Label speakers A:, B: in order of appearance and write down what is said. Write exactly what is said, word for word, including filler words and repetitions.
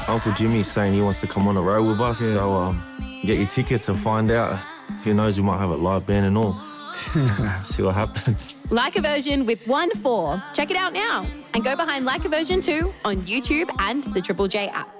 A: Uncle Jimmy's saying he wants to come on the road with us. Yeah. So um, get your tickets and find out. Who knows, we might have a live band and all. See what happens.
B: Like a Version with one four. Check it out now and go behind Like a Version two on YouTube and the Triple J app.